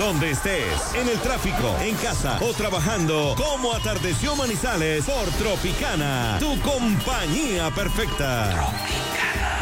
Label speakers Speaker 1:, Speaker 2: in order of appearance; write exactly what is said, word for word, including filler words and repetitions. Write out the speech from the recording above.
Speaker 1: donde estés, en el tráfico, en casa o trabajando, como atardeció Manizales por Tropicana, tu compañía perfecta.